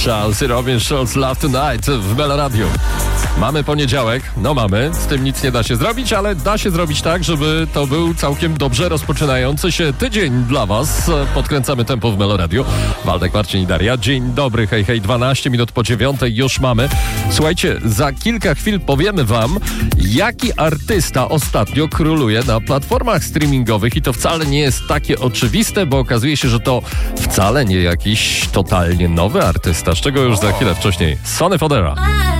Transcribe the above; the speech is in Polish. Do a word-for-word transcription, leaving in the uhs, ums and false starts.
Charles i Robin Schulz, Love Tonight w Melo Radio. Mamy poniedziałek, no mamy, z tym nic nie da się zrobić, ale da się zrobić tak, żeby to był całkiem dobrze rozpoczynający się tydzień dla was. Podkręcamy tempo w Melo Radio. Waldek, Marcin i Daria. Dzień dobry, hej, hej, dwanaście minut po dziewiątej już mamy. Słuchajcie, za kilka chwil powiemy wam, jaki artysta ostatnio króluje na platformach streamingowych i to wcale nie jest takie oczywiste, bo okazuje się, że to wcale nie jakiś totalnie nowy artysta, z czego już za chwilę wcześniej Sonny Fodera.